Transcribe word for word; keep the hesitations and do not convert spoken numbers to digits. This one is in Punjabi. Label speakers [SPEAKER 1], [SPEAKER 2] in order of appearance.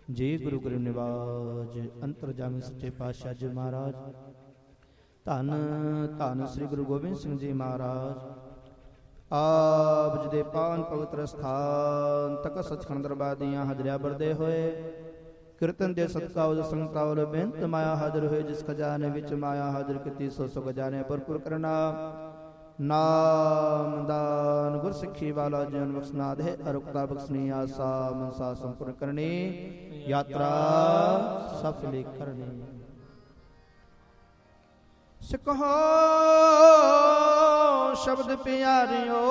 [SPEAKER 1] ਜੀ ਗੁਰੂ ਗਰੀਬ ਨਿਵਾਜ ਅੰਤਰਜਾਮੀ ਸੱਚੇ ਪਾਤਸ਼ਾਹ ਜੀ ਮਹਾਰਾਜ। ਧੰਨ ਧੰਨ ਸ੍ਰੀ ਗੁਰੂ ਗੋਬਿੰਦ ਸਿੰਘ ਜੀ ਮਹਾਰਾਜ। ਆਪ ਜੀ ਦੇ ਪਾਵਨ ਪਵਿੱਤਰ ਸਥਾਨ ਤਖਤ ਸੱਚਖੰਡ ਦਰਬਾਰ ਦੀਆਂ ਹਾਜ਼ਰੀਆਂ ਭਰਦੇ ਹੋਏ ਕੀਰਤਨ ਦੇ ਸਦਕਾ ਉਸ ਸੰਗਤਾਂ ਵੱਲੋਂ ਬੇਨਤ ਮਾਇਆ ਹਾਜ਼ਰ ਹੋਏ। ਜਿਸ ਖਜ਼ਾਨੇ ਵਿੱਚ ਮਾਇਆ ਹਾਜ਼ਰ ਕੀਤੀ ਸੋ ਸੋ ਖਜ਼ਾਨੇ ਭਰਪੂਰ ਕਰਨਾ। ਨਾਮਦਾਨ ਗੁਰਸਿੱਖੀ ਵਾਲਾ ਜੀਵਨ ਬਖਸ਼ਣਾ ਦੇ ਅਰੁਕਤਾ ਬਖਸ਼ਣੀ ਆਸਾ ਮਨਸਾ ਸੰਪੂਰਨ ਕਰਨੀ ਯਾਤਰਾ ਸਫਲੀ ਕਰਨੀ। ਸਿੱਖੋ ਸ਼ਬਦ ਪਿਆਰਿਓ